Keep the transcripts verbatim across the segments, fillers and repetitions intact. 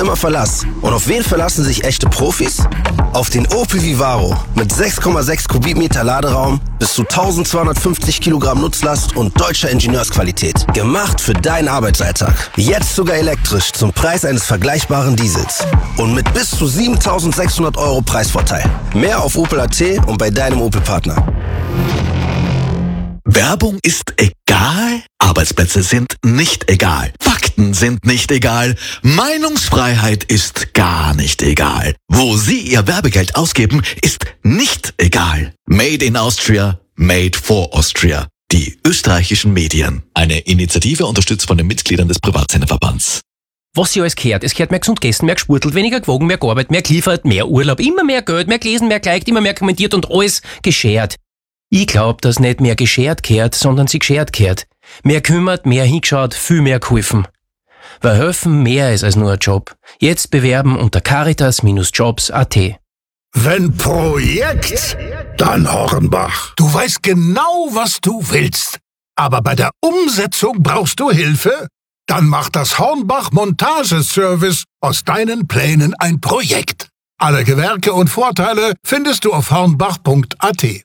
immer Verlass. Und auf wen verlassen sich echte Profis? Auf den Opel Vivaro mit sechs Komma sechs Kubikmeter Laderaum, bis zu eintausendzweihundertfünfzig Kilogramm Nutzlast und deutscher Ingenieursqualität. Gemacht für deinen Arbeitsalltag. Jetzt sogar elektrisch zum Preis eines vergleichbaren Diesels. Und mit bis zu siebentausendsechshundert Euro Preisvorteil. Mehr auf Opel Punkt A T und bei deinem Opel-Partner. Werbung ist egal? Arbeitsplätze sind nicht egal. Fakten sind nicht egal. Meinungsfreiheit ist gar nicht egal. Wo Sie Ihr Werbegeld ausgeben, ist nicht egal. Made in Austria, made for Austria. Die österreichischen Medien. Eine Initiative unterstützt von den Mitgliedern des Privatsenderverbands. Was sie alles gehört. Es gehört mehr gesund gegessen, mehr gesportelt, weniger gewogen, mehr gearbeitet, mehr geliefert, mehr Urlaub, immer mehr Geld, mehr gelesen, mehr geliked, immer mehr kommentiert und alles geschert. Ich glaub, dass nicht mehr geschert gehört, sondern sie geschert gehört. Mehr kümmert, mehr hingeschaut, viel mehr geholfen. Weil helfen mehr ist als nur ein Job. Jetzt bewerben unter caritas Jobs Punkt A T. Wenn Projekt, dann Hornbach. Du weißt genau, was du willst. Aber bei der Umsetzung brauchst du Hilfe? Dann macht das Hornbach Montageservice aus deinen Plänen ein Projekt. Alle Gewerke und Vorteile findest du auf hornbach Punkt A T.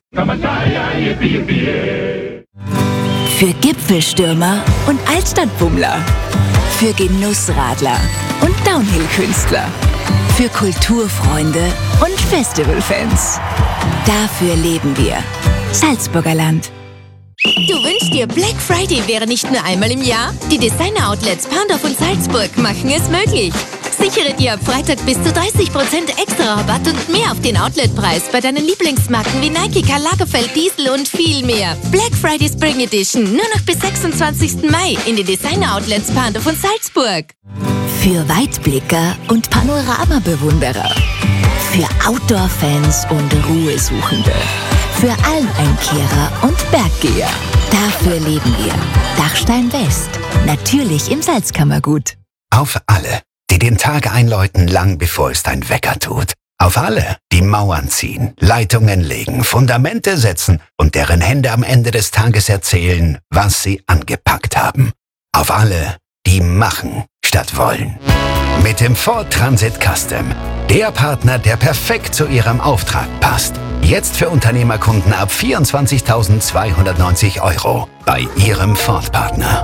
Für Gipfelstürmer und Altstadtbummler. Für Genussradler und Downhill-Künstler. Für Kulturfreunde und Festivalfans. Dafür leben wir. Salzburger Land. Du wünschst dir, Black Friday wäre nicht nur einmal im Jahr? Die Designer-Outlets Pandorf und Salzburg machen es möglich. Sichere dir ab Freitag bis zu dreißig Prozent extra Rabatt und mehr auf den Outletpreis bei deinen Lieblingsmarken wie Nike, Karl Lagerfeld, Diesel und viel mehr. Black Friday Spring Edition nur noch bis sechsundzwanzigsten Mai in den Designer-Outlets Pandorf und Salzburg. Für Weitblicker und Panoramabewunderer. Für Outdoor-Fans und Ruhesuchende. Für Almeinkehrer und Berggeher. Dafür leben wir. Dachstein West. Natürlich im Salzkammergut. Auf alle, die den Tag einläuten, lang bevor es dein Wecker tut. Auf alle, die Mauern ziehen, Leitungen legen, Fundamente setzen und deren Hände am Ende des Tages erzählen, was sie angepackt haben. Auf alle, die machen statt wollen. Mit dem Ford Transit Custom. Der Partner, der perfekt zu Ihrem Auftrag passt. Jetzt für Unternehmerkunden ab vierundzwanzigtausendzweihundertneunzig Euro bei Ihrem Ford-Partner.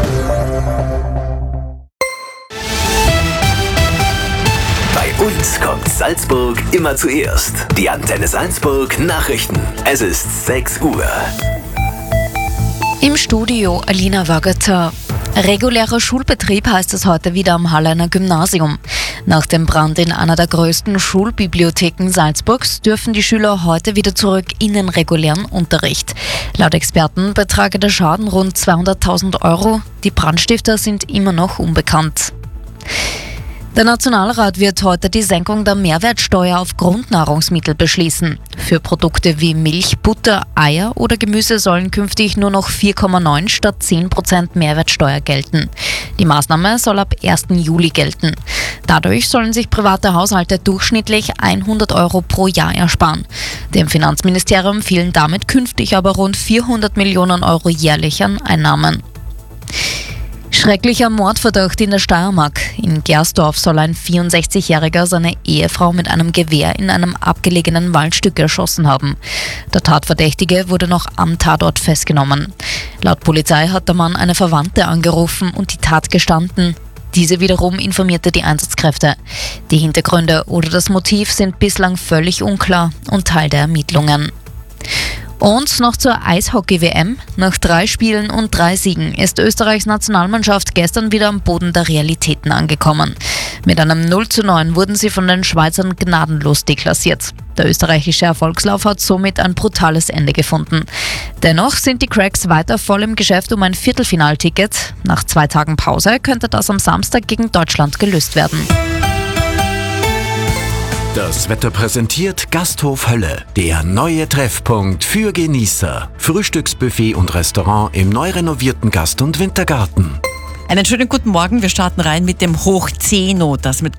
Bei uns kommt Salzburg immer zuerst. Die Antenne Salzburg Nachrichten. Es ist sechs Uhr. Im Studio Alina Wagater. Regulärer Schulbetrieb heißt es heute wieder am Halleiner Gymnasium. Nach dem Brand in einer der größten Schulbibliotheken Salzburgs dürfen die Schüler heute wieder zurück in den regulären Unterricht. Laut Experten betrage der Schaden rund zweihunderttausend Euro. Die Brandstifter sind immer noch unbekannt. Der Nationalrat wird heute die Senkung der Mehrwertsteuer auf Grundnahrungsmittel beschließen. Für Produkte wie Milch, Butter, Eier oder Gemüse sollen künftig nur noch vier Komma neun statt zehn Prozent Mehrwertsteuer gelten. Die Maßnahme soll ab ersten Juli gelten. Dadurch sollen sich private Haushalte durchschnittlich hundert Euro pro Jahr ersparen. Dem Finanzministerium fehlen damit künftig aber rund vierhundert Millionen Euro jährlich an Einnahmen. Schrecklicher Mordverdacht in der Steiermark. In Gersdorf soll ein vierundsechzigjähriger seine Ehefrau mit einem Gewehr in einem abgelegenen Waldstück erschossen haben. Der Tatverdächtige wurde noch am Tatort festgenommen. Laut Polizei hat der Mann eine Verwandte angerufen und die Tat gestanden. Diese wiederum informierte die Einsatzkräfte. Die Hintergründe oder das Motiv sind bislang völlig unklar und Teil der Ermittlungen. Und noch zur Eishockey-W M. Nach drei Spielen und drei Siegen ist Österreichs Nationalmannschaft gestern wieder am Boden der Realitäten angekommen. Mit einem null zu neun wurden sie von den Schweizern gnadenlos deklassiert. Der österreichische Erfolgslauf hat somit ein brutales Ende gefunden. Dennoch sind die Cracks weiter voll im Geschäft um ein Viertelfinalticket. Nach zwei Tagen Pause könnte das am Samstag gegen Deutschland gelöst werden. Das Wetter präsentiert Gasthof Hölle, der neue Treffpunkt für Genießer. Frühstücksbuffet und Restaurant im neu renovierten Gast- und Wintergarten. Einen schönen guten Morgen. Wir starten rein mit dem Hoch Zeno, das mit